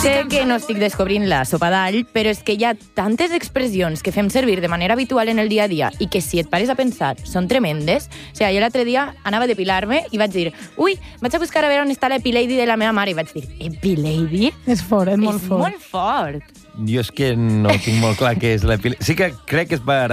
sé que no estic descobrint la sopa d'all, però és que hi ha tantes expressions que fem servir de manera habitual en el dia a dia i que, si et pares a pensar, són tremendes. O sigui, jo l'altre dia anava a depilar-me i vaig dir, ui, vaig a buscar a veure on està l'Epilady de la meva mare, i vaig dir, Epilady? És fort, és molt fort. És molt fort. Jo és que no tinc molt clar què és l'epilèpsia. Sí que crec que és per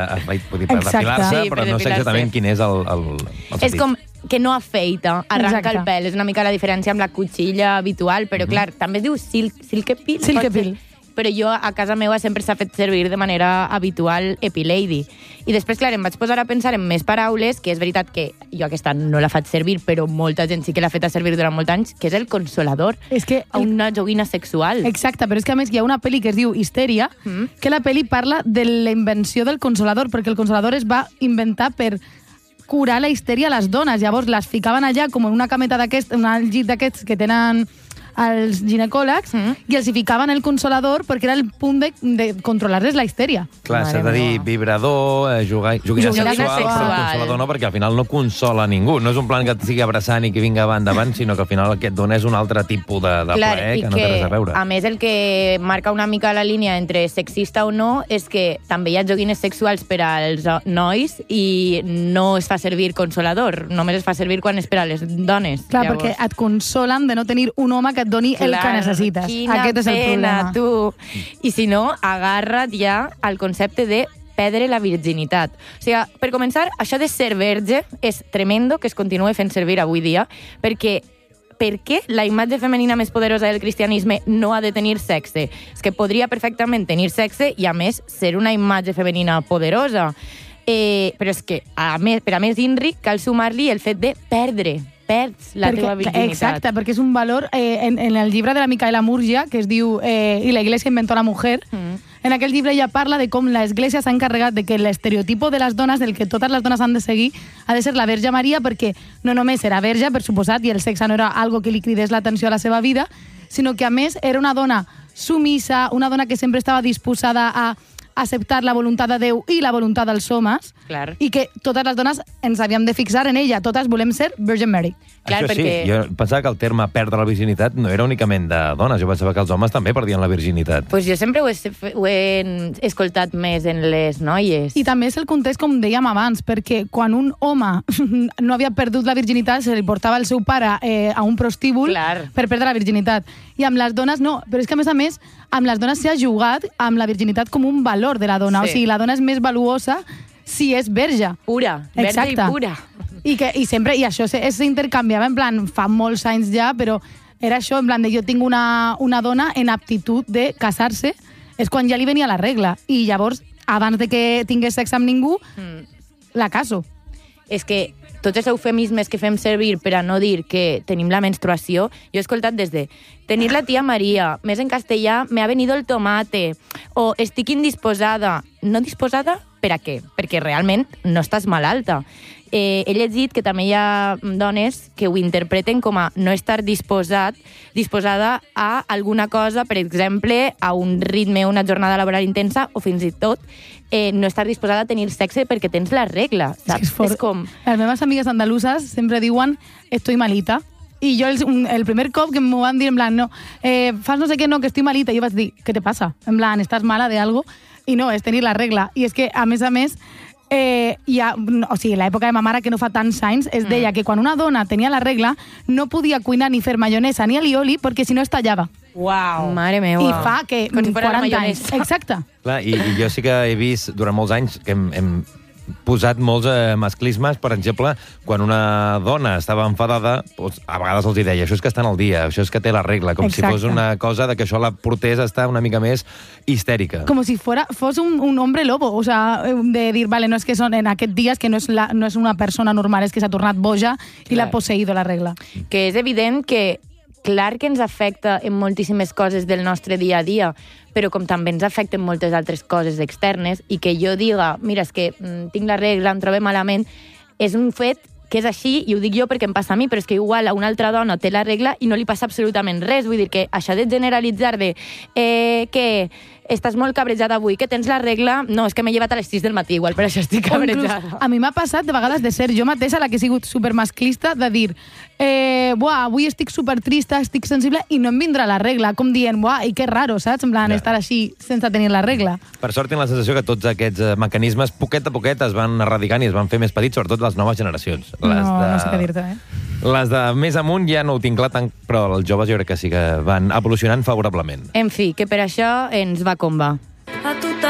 depilar-se, però no sé exactament quin és el sentit. És com que no afeita, arranca el pèl. És una mica la diferència amb la cuchilla habitual, però clar, també es diu silkepil. Silkepil. Però jo a casa meva sempre s'ha fet servir de manera habitual Epilady. I després, clar, em vaig posar a pensar en més paraules, que és veritat que jo aquesta no la faig servir, però molta gent sí que l'ha fet servir durant molts anys, que és el consolador. És que una joguina sexual. Exacte, però és que a més hi ha una pel·li que es diu Histèria, que la pel·li parla de la invenció del consolador, perquè el consolador es va inventar per curar la histèria a les dones. Llavors les ficaven allà com en una cameta d'aquests, un llit d'aquests que tenen els ginecòlegs, i els hi ficaven el consolador perquè era el punt de controlar-les la histèria. Clar, s'ha de dir vibrador, joguina sexual, però el consolador no, perquè al final no consola ningú. No és un plan que et sigui abraçant i que vinga endavant, sinó que al final el que et dona és un altre tipus de plaer que no té res a veure. A més, el que marca una mica la línia entre sexista o no és que també hi ha joguines sexuals per als nois i no es fa servir consolador, només es fa servir quan és per a les dones. Clar, perquè et consolen de no tenir un home que et doni el que necessites. Aquest és el problema. Tu. I si no, agarra't ja al concepte de perdre la virginitat. O sigui, per començar, això de ser verge és tremendo que es continue fent servir avui dia, perquè per què la imatge femenina més poderosa del cristianisme no ha de tenir sexe? És que podria perfectament tenir sexe i, a més, ser una imatge femenina poderosa. Però és que, per a més d'Inri, cal sumar-li el fet de perds la teva virginitat. Exacte, perquè és un valor... En el llibre de la Micaela Murgia, que es diu Y la Iglesia inventó la mujer, en aquell llibre ella parla de com l'Església s'ha encarregat de que l'estereotipo de les dones, del que totes les dones han de seguir, ha de ser la Verge Maria, perquè no només era verge, per suposat, i el sexe no era algo que li cridés l'atenció a la seva vida, sinó que, a més, era una dona sumisa, una dona que sempre estava disposada a acceptar la voluntat de Déu i la voluntat dels homes, i que totes les dones ens havíem de fixar en ella. Totes volem ser Virgin Mary. Clar, això sí, perquè... jo pensava que el terme perdre la virginitat no era únicament de dones, jo pensava que els homes també perdien la virginitat. Pues jo sempre ho he escoltat més en les noies. I també és el context, com dèiem abans, perquè quan un home no havia perdut la virginitat, se li portava el seu pare a un prostíbul per perdre la virginitat. I amb les dones no, però és que a més, amb les dones s'ha jugat amb la virginitat com un valor de la dona. O sigui, la dona és més valuosa si és verge. Pura, verge i pura. I això s'intercanviava, en plan, fa molts anys ja, però era això, en plan, de jo tinc una dona en aptitud de casar-se, és quan ja li venia la regla. I llavors, abans de que tingués sexe amb ningú, la caso. És que tots els eufemismes que fem servir per a no dir que tenim la menstruació, jo he escoltat des de tenir la tia Maria, més en castellà, me ha venido el tomate, o estic indisposada. No disposada? Per a què? Perquè realment no estàs malalta. He llegit que també hi ha dones que ho interpreten com a no estar disposada a alguna cosa, per exemple, a un ritme, una jornada laboral intensa, o fins i tot no estar disposada a tenir sexe perquè tens la regla. Saps? És com... Les meves amigues andaluses sempre diuen estoy malita. I jo el primer cop que m'ho van dir en plan, no, fas no sé què, no, que estic malita, jo vaig dir, què te passa? En plan, estàs mala de algo? I no, és tenir la regla. I és que, a més, o sigui, l'època de ma mare, que no fa tants anys, es deia que quan una dona tenia la regla no podia cuinar ni fer maionesa ni alioli perquè si no es tallava. Uau, mare meva. I fa que 40 anys. Exacte. Clar, i jo sí que he vist durant molts anys que hem posat molts masclismes. Per exemple, quan una dona estava enfadada, doncs, a vegades els deia, això és que estan al dia, això és que té la regla, com si fos una cosa de que això la portés a estar una mica més histèrica. Com si fos un hombre lobo, o sea, de dir, vale, no és que són en aquests dies, que no és una persona normal, és que s'ha tornat boja i l'ha posseïdo la regla. Que és evident que clar que ens afecta en moltíssimes coses del nostre dia a dia, però com també ens afecten moltes altres coses externes, i que jo diga, mira, és que tinc la regla, em trobo malament, és un fet que és així, i ho dic jo perquè em passa a mi, però és que igual a una altra dona té la regla i no li passa absolutament res. Vull dir que això de generalitzar de que estàs molt cabrejada avui, que tens la regla... No, és que m'he llevat a les 6 del matí, igual, per això estic cabrejada. A mi m'ha passat de vegades de ser jo mateixa la que he sigut supermasclista, de dir avui estic supertrista, estic sensible i no em vindrà la regla, com dient, i que raro, saps? En plan, estar així sense tenir la regla. Per sort, tinc la sensació que tots aquests mecanismes, poquet a poquet, es van erradicant i es van fer més petits, sobretot les noves generacions. No sé què dir-te, Les de més amunt ja no ho tinc clar tant, però els joves jo crec que sí que van evolucionant favorablement. En fi, que per això ens va com va.